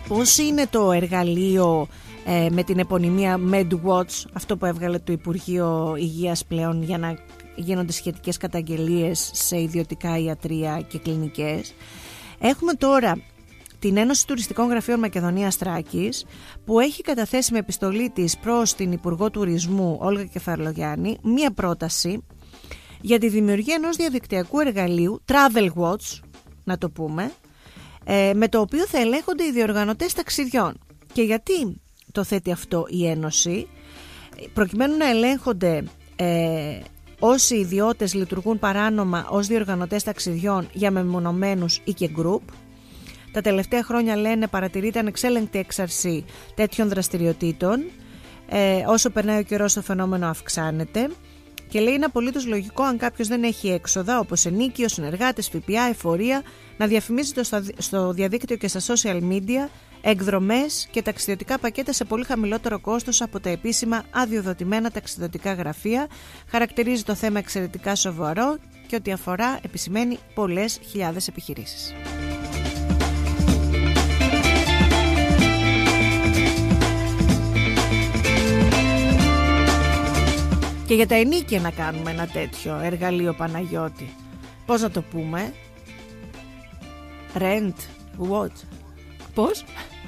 πώς είναι το εργαλείο με την επωνυμία MedWatch, αυτό που έβγαλε το Υπουργείο Υγείας πλέον για να γίνονται σχετικές καταγγελίες σε ιδιωτικά ιατρεία και κλινικές. Έχουμε τώρα την Ένωση Τουριστικών Γραφείων Μακεδονίας Θράκης, που έχει καταθέσει με επιστολή της προς την Υπουργό Τουρισμού Όλγα Κεφαλογιάννη μία πρόταση για τη δημιουργία ενός διαδικτυακού εργαλείου, Travel Watch να το πούμε, με το οποίο θα ελέγχονται οι διοργανωτές ταξιδιών. Και γιατί το θέτει αυτό η Ένωση? Προκειμένου να ελέγχονται όσοι ιδιώτες λειτουργούν παράνομα ως διοργανωτές ταξιδιών για μεμονωμένους ή και group. Τα τελευταία χρόνια, λένε, παρατηρείται ανεξέλεγκτη έξαρση τέτοιων δραστηριοτήτων. Όσο περνάει ο καιρός, το φαινόμενο αυξάνεται. Και λέει, είναι απολύτως λογικό, αν κάποιος δεν έχει έξοδα όπως ενίκιο, συνεργάτες, ΦΠΑ, εφορία, να διαφημίζεται στο διαδίκτυο και στα social media εκδρομές και ταξιδιωτικά πακέτα σε πολύ χαμηλότερο κόστος από τα επίσημα αδειοδοτημένα ταξιδιωτικά γραφεία. Χαρακτηρίζει το θέμα εξαιρετικά σοβαρό και ότι αφορά, επισημαίνει, πολλές χιλιάδες επιχειρήσεις. Και για τα ενίκια να κάνουμε ένα τέτοιο εργαλείο, Παναγιώτη. Πώς να το πούμε? Rent? What? Πώς?